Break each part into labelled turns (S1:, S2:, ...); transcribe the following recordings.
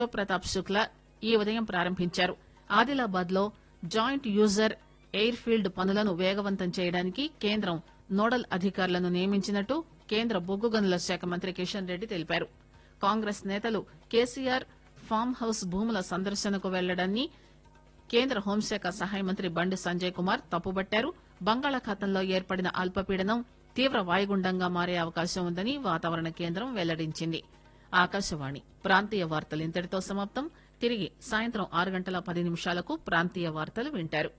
S1: ప్రతాప్ శుక్లా ఈ ఉదయం ప్రారంభించారు. ఆదిలాబాద్ లో జాయింట్ యూజర్ ఎయిర్ ఫీల్డ్ పనులను వేగవంతం చేయడానికి కేంద్రం నోడల్ అధికారులను నియమించినట్టు కేంద్ర బొగ్గు గనుల శాఖ మంత్రి కిషన్ రెడ్డి తెలిపారు. కాంగ్రెస్ నేతలు కేసీఆర్ ఫామ్ హౌస్ భూముల సందర్శనకు వెళ్లడాన్ని కేంద్ర హోంశాఖ సహాయ మంత్రి బండి సంజయ్ కుమార్ తప్పుబట్టారు. బంగాళాఖాతంలో ఏర్పడిన అల్పపీడనం తీవ్ర వాయుగుండంగా మారే అవకాశం ఉందని వాతావరణ కేంద్రం వెల్లడించింది. ఆకాశవాణి ప్రాంతీయ వార్తలు ఇంతటితో సమాప్తం. తిరిగి సాయంత్రం 6:10 ప్రాంతీయ వార్తలు వింటారు.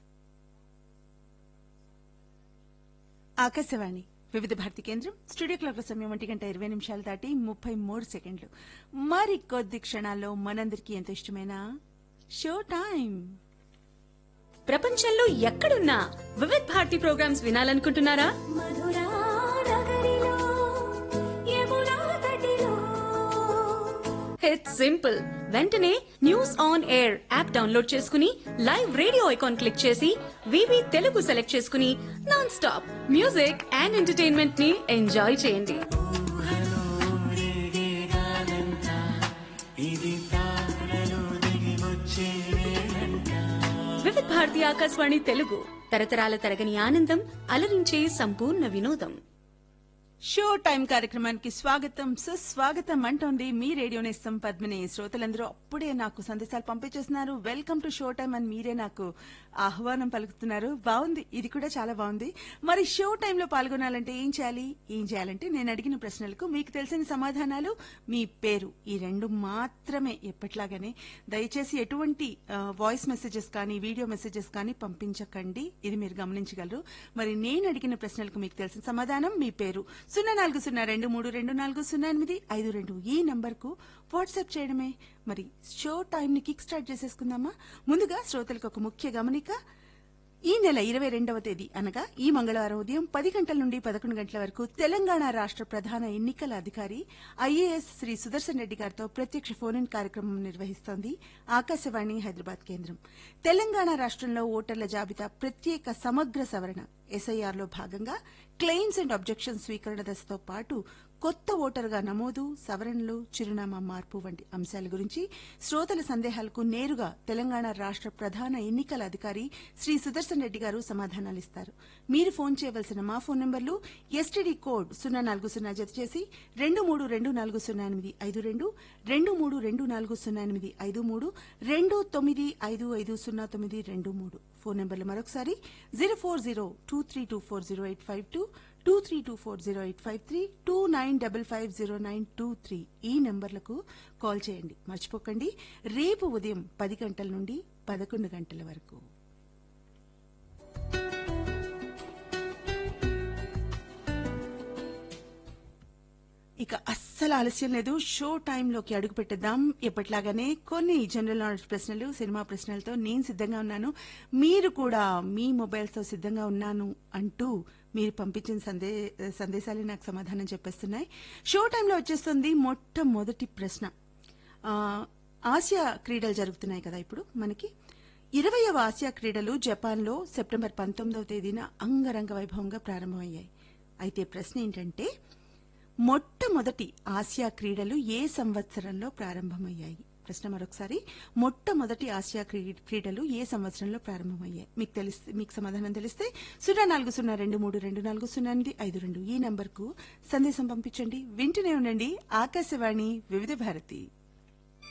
S2: ఆకాశవాణి వివిధ భారతి కేంద్రం స్టూడియో క్లాక్ సమయం 1:20 దాటి 33 మరి కొద్ది క్షణాల్లో మనందరికీ ఎంతో ఇష్టమైన షో టైం.
S3: ప్రపంచంలో ఎక్కడున్నా Vividh Bharati programmes వినాలనుకుంటున్నారా? It's simple. వెంటనే news on air app download చేసుకుని లైవ్ రేడియో ఐకాన్ క్లిక్ చేసి వివి తెలుగు సెలెక్ట్ చేసుకుని non stop music and entertainment ని ఎంజాయ్ చేయండి. వివిధ్ భారతి ఆకాశవాణి తెలుగు తరతరాల తరగని ఆనందం, అలరించే సంపూర్ణ వినోదం.
S2: షో టైం కార్యక్రమానికి స్వాగతం సుస్వాగతం అంటోంది మీ రేడియో నేస్తం పద్మిని. శ్రోతలందరూ అప్పుడే నాకు సందేశాలు పంపించేస్తున్నారు. వెల్కమ్ టు షో టైం అని మీరే నాకు ఆహ్వానం పలుకుతున్నారు. బాగుంది, ఇది కూడా చాలా బాగుంది. మరి షో టైంలో పాల్గొనాలంటే ఏం చేయాలంటే నేను అడిగిన ప్రశ్నలకు మీకు తెలిసిన సమాధానాలు, మీ పేరు, ఈ రెండు మాత్రమే. ఎప్పట్లాగానే దయచేసి ఎటువంటి వాయిస్ మెసేజెస్ కానీ వీడియో మెసేజెస్ కానీ పంపించకండి, ఇది మీరు గమనించగలరు. మరి నేను అడిగిన ప్రశ్నలకు మీకు తెలిసిన సమాధానం, మీ పేరు 0402240852 ఈ నంబర్ కు వాట్సాప్ చేయడమే. మరి షో టైం ని కిక్ స్టార్ట్ చేసేసుకుందామా? ముందుగా శ్రోతలకు ఒక ముఖ్య గమనిక. ఈ నెల 22వ తేదీ అనగా ఈ మంగళవారం ఉదయం 10 గంటల నుండి 11 గంటల వరకు తెలంగాణ రాష్ట ప్రధాన ఎన్నికల అధికారి ఐఏఎస్ శ్రీ సుదర్శన్ రెడ్డి గారితో ప్రత్యక్ష ఫోన్ ఇన్ కార్యక్రమం నిర్వహిస్తోంది ఆకాశవాణి హైదరాబాద్ కేంద్రం. తెలంగాణ రాష్ట్రంలో ఓటర్ల జాబితా ప్రత్యేక సమగ్ర సవరణ ఎస్ఐఆర్ లో భాగంగా క్లెయిమ్స్ అండ్ అబ్జెక్షన్స్ స్వీకరణ దశతో పాటు కొత్త ఓటరుగా నమోదు, సవరణలు, చిరునామా మార్పు వంటి అంశాల గురించి శ్రోతల సందేహాలకు నేరుగా తెలంగాణ రాష్ట ప్రధాన ఎన్నికల అధికారి శ్రీ సుదర్శన్ రెడ్డి గారు సమాధానాలిస్తారు. మీరు ఫోన్ చేయవలసిన మా ఫోన్ నంబర్లు ఎస్టీడీ కోడ్ 040 జత చేసి 23240852, 23240853, 29550923 ఫోన్ నంబర్లు మరొకసారి 04023240852, 23240853, 29550923 ఈ నంబర్లకు కాల్ చేయండి. మర్చిపోకండి, రేపు ఉదయం 10 గంటల నుండి 11 గంటల వరకు. ఇక అస్సలు ఆలస్యం లేదు, షో టైంలోకి అడుగు పెట్టేద్దాం. ఎప్పటిలాగానే కొన్ని జనరల్ నాలెడ్జ్ ప్రశ్నలు, సినిమా ప్రశ్నలతో నేను సిద్ధంగా ఉన్నాను. మీరు కూడా మీ మొబైల్స్తో సిద్ధంగా ఉన్నాను అంటూ మీరు పంపించిన సందేశాలే నాకు సమాధానం చెప్పేస్తున్నాయి. షో టైంలో వచ్చేస్తుంది మొట్టమొదటి ప్రశ్న. ఆసియా క్రీడలు జరుగుతున్నాయి కదా ఇప్పుడు మనకి. 20వ ఆసియా క్రీడలు జపాన్లో సెప్టెంబర్ 19వ తేదీన అంగరంగ వైభవంగా ప్రారంభమయ్యాయి. అయితే ప్రశ్న ఏంటంటే, మొట్టమొదటి ఆసియా క్రీడలు ఏ సంవత్సరంలో ప్రారంభమయ్యాయి? ప్రశ్న మరొకసారి, మొట్టమొదటి ఆసియా క్రీడలు ఏ సంవత్సరంలో ప్రారంభమయ్యాయి? మీకు సమాధానం తెలిస్తే 0402240852 ఈ నంబర్ కు సందేశం పంపించండి. వింటూనే ఉండండి ఆకాశవాణి వివిధ భారతి.